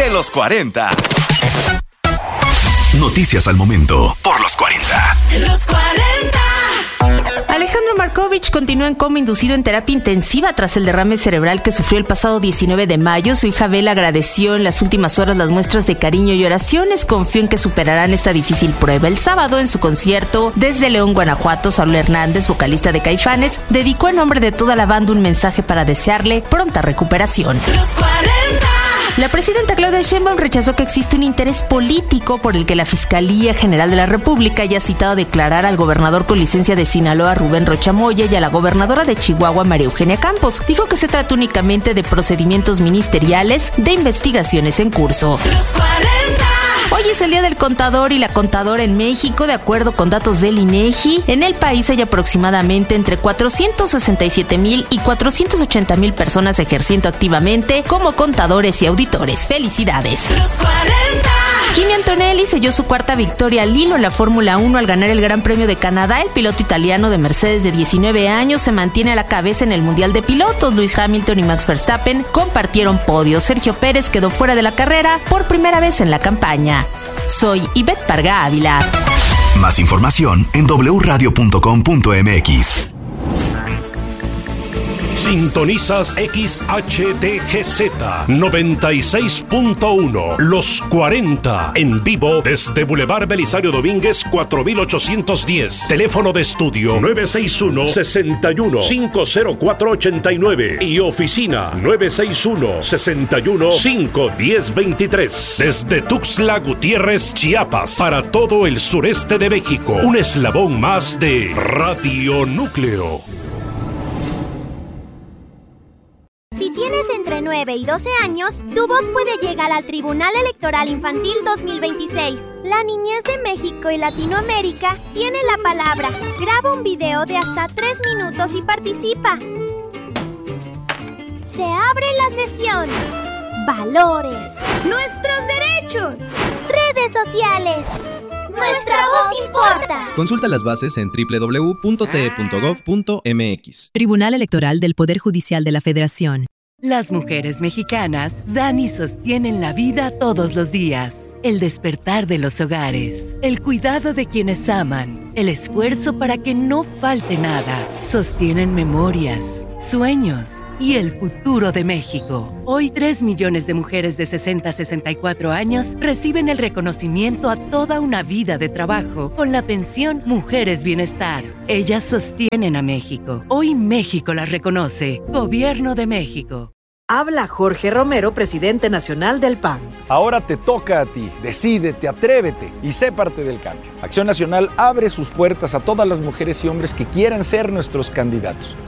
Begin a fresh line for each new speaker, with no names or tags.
de los 40.
Noticias al momento por los 40.
Los 40.
Alejandro Markovich continúa en coma inducido en terapia intensiva tras el derrame cerebral que sufrió el pasado 19 de mayo. Su hija Bela agradeció en las últimas horas las muestras de cariño y oraciones. Confió en que superarán esta difícil prueba. El sábado, en su concierto desde León, Guanajuato, Saúl Hernández, vocalista de Caifanes, dedicó en nombre de toda la banda un mensaje para desearle pronta recuperación.
Los 40.
La presidenta Claudia Sheinbaum rechazó que existe un interés político por el que la Fiscalía General de la República haya citado a declarar al gobernador con licencia de Sinaloa, Rubén Rocha Moya, y a la gobernadora de Chihuahua, María Eugenia Campos. Dijo que se trata únicamente de procedimientos ministeriales de investigaciones en curso.
Los 40.
Hoy es el Día del Contador y la Contadora en México. De acuerdo con datos del INEGI, en el país hay aproximadamente entre 467,000 y 480,000 personas ejerciendo activamente como contadores y auditores. ¡Felicidades!
Los 40.
Kimi Antonelli selló su cuarta victoria al hilo en la Fórmula 1 al ganar el Gran Premio de Canadá. El piloto italiano de Mercedes de 19 años se mantiene a la cabeza en el Mundial de Pilotos. Lewis Hamilton y Max Verstappen compartieron podio. Sergio Pérez quedó fuera de la carrera por primera vez en la campaña. Soy Ivette Parga Ávila.
Más información en wradio.com.mx.
Sintonizas XHDGZ 96.1 Los 40 en vivo desde Boulevard Belisario Domínguez 4810. Teléfono de estudio 961-61-50489 y oficina 961-61-51023. Desde Tuxtla Gutiérrez, Chiapas, para todo el sureste de México. Un eslabón más de Radio Núcleo.
Si tienes entre 9 y 12 años, tu voz puede llegar al Tribunal Electoral Infantil 2026. La niñez de México y Latinoamérica tiene la palabra. Graba un video de hasta 3 minutos y participa. Se abre la sesión. Valores. Nuestros derechos. Redes sociales. Nuestra voz importa.
Consulta las bases en www.te.gov.mx.
Tribunal Electoral del Poder Judicial de la Federación.
Las mujeres mexicanas dan y sostienen la vida todos los días. El despertar de los hogares, el cuidado de quienes aman, el esfuerzo para que no falte nada. Sostienen memorias, sueños y el futuro de México. Hoy 3 millones de mujeres de 60 a 64 años reciben el reconocimiento a toda una vida de trabajo con la pensión Mujeres Bienestar. Ellas sostienen a México. Hoy México las reconoce. Gobierno de México.
Habla Jorge Romero, presidente nacional del PAN.
Ahora te toca a ti. Decídete, atrévete y sé parte del cambio. Acción Nacional abre sus puertas a todas las mujeres y hombres que quieran ser nuestros candidatos.